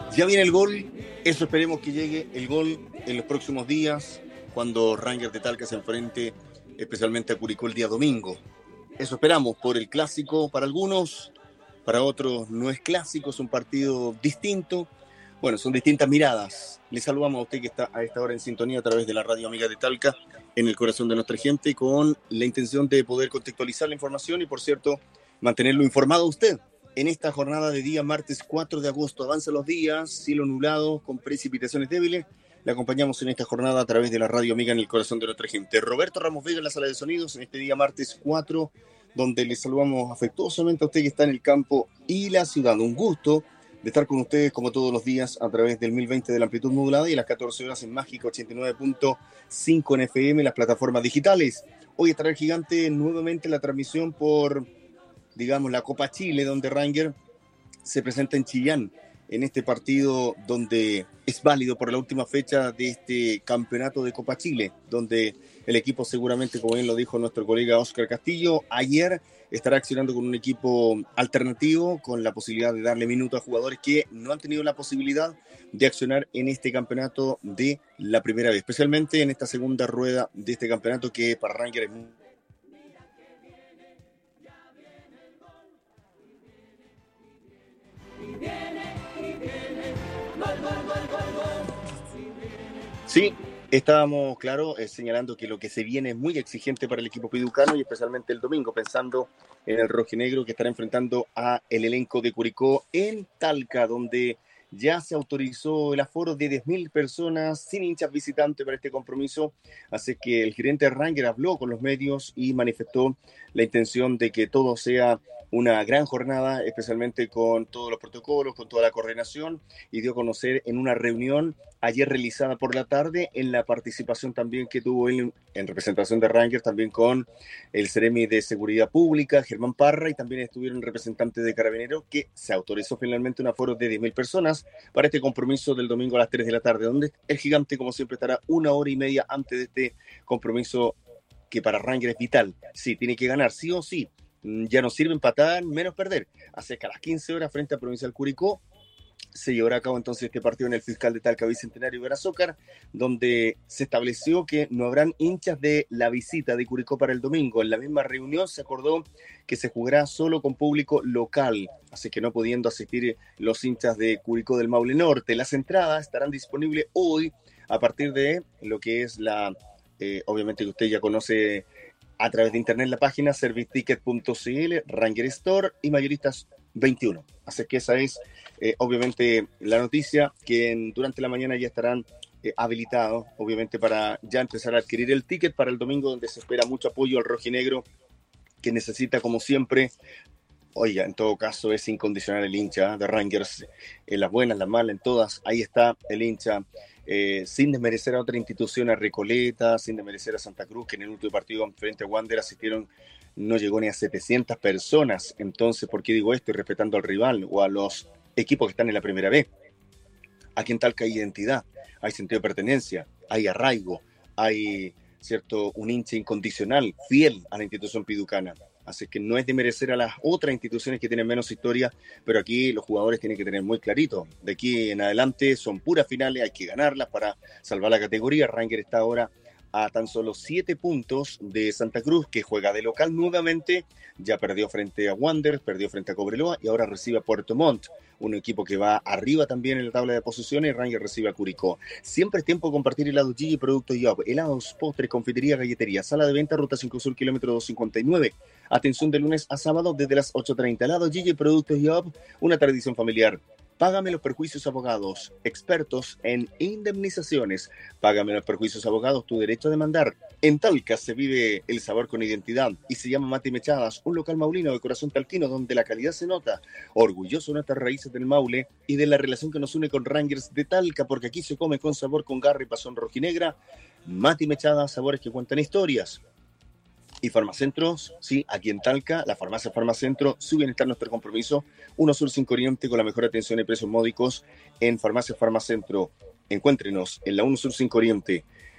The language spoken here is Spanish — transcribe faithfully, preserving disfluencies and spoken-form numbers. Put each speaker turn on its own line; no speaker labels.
Ya viene el gol, eso esperemos que llegue el gol en los próximos días, cuando Rangers de Talca se enfrente especialmente a Curicó el día domingo. Eso esperamos por el clásico para algunos, para otros no es clásico, es un partido distinto. Bueno, son distintas miradas. Le saludamos a usted que está a esta hora en sintonía a través de la Radio Amiga de Talca, en el corazón de nuestra gente, con la intención de poder contextualizar la información y, por cierto, mantenerlo informado a usted. En esta jornada de día martes cuatro de agosto, avanzan los días, cielo nublado, con precipitaciones débiles. Le acompañamos en esta jornada a través de la Radio Amiga en el corazón de nuestra gente. Roberto Ramos Vega en la sala de sonidos en este día martes cuatro, donde le saludamos afectuosamente a usted que está en el campo y la ciudad. Un gusto de estar con ustedes como todos los días a través del mil veinte de la amplitud modulada y a las catorce horas en Mágica ochenta y nueve punto cinco en F M, las plataformas digitales. Hoy estará el Gigante nuevamente en la transmisión por, digamos, la Copa Chile, donde Rangers se presenta en Chillán, en este partido donde es válido por la última fecha de este campeonato de Copa Chile, donde el equipo seguramente, como bien lo dijo nuestro colega Oscar Castillo, ayer estará accionando con un equipo alternativo, con la posibilidad de darle minutos a jugadores que no han tenido la posibilidad de accionar en este campeonato de la primera vez, especialmente en esta segunda rueda de este campeonato que para Rangers es muy... Sí, estábamos, claro, eh, señalando que lo que se viene es muy exigente para el equipo piducano y especialmente el domingo, pensando en el rojinegro que estará enfrentando a el elenco de Curicó en Talca, donde ya se autorizó el aforo de diez mil personas sin hinchas visitantes para este compromiso. Así que el gerente de Rangers habló con los medios y manifestó la intención de que todo sea una gran jornada, especialmente con todos los protocolos, con toda la coordinación, y dio a conocer en una reunión ayer realizada por la tarde, en la participación también que tuvo él en representación de Rangers, también con el Seremi de Seguridad Pública, Germán Parra, y también estuvieron representantes de Carabineros, que se autorizó finalmente un aforo de diez mil personas para este compromiso del domingo a las tres de la tarde, donde el Gigante, como siempre, estará una hora y media antes de este compromiso que para Rangers es vital. Sí, tiene que ganar, sí o sí. Ya no sirve empatar, menos perder. Así que a las quince horas frente a Provincial Curicó se llevará a cabo entonces este partido en el Fiscal de Talca Bicentenario Iberazócar, donde se estableció que no habrán hinchas de la visita de Curicó para el domingo. En la misma reunión se acordó que se jugará solo con público local, así que no pudiendo asistir los hinchas de Curicó del Maule Norte. Las entradas estarán disponibles hoy a partir de lo que es la, eh, obviamente que usted ya conoce a través de internet, la página serviceticket punto c l, Ranger Store y Mayoristas veintiuno. Así que esa es eh, obviamente la noticia, que en, durante la mañana ya estarán eh, habilitados, obviamente, para ya empezar a adquirir el ticket para el domingo, donde se espera mucho apoyo al rojinegro, que necesita, como siempre, oiga, en todo caso es incondicional el hincha de Rangers, en las buenas, las malas, en todas, ahí está el hincha. Eh, sin desmerecer a otra institución, a Recoleta, sin desmerecer a Santa Cruz, que en el último partido frente a Wander asistieron, no llegó ni a setecientas personas. Entonces, ¿por qué digo esto? Y respetando al rival o a los equipos que están en la primera vez. Aquí en Talca hay identidad, hay sentido de pertenencia, hay arraigo, hay, cierto, un hincha incondicional, fiel a la institución piducana. Así que no es de merecer a las otras instituciones que tienen menos historia, pero aquí los jugadores tienen que tener muy clarito. De aquí en adelante son puras finales, hay que ganarlas para salvar la categoría. Rangers está ahora a tan solo siete puntos de Santa Cruz, que juega de local nuevamente. Ya perdió frente a Wander, perdió frente a Cobreloa y ahora recibe a Puerto Montt, un equipo que va arriba también en la tabla de posiciones. Rangers recibe a Curicó. Siempre es tiempo de compartir helados Gigi, productos y Up, helados, postres, confitería, galletería, sala de venta, ruta cinco Sur, kilómetro doscientos cincuenta y nueve. Atención de lunes a sábado desde las ocho treinta. Helados Gigi, productos y Up, una tradición familiar. Págame los perjuicios abogados, expertos en indemnizaciones. Págame los perjuicios abogados, tu derecho a demandar. En Talca se vive el sabor con identidad y se llama Mati Mechadas, un local maulino de corazón talquino donde la calidad se nota. Orgulloso de nuestras raíces del Maule y de la relación que nos une con Rangers de Talca, porque aquí se come con sabor, con garra y pasión rojinegra. Mati Mechadas, sabores que cuentan historias. Y Farmacentros, sí, aquí en Talca, la farmacia Farmacentro, su bienestar, nuestro compromiso. uno Sur cinco Oriente con la mejor atención y precios módicos en Farmacia Farmacentro. Encuéntrenos en la uno Sur cinco Oriente,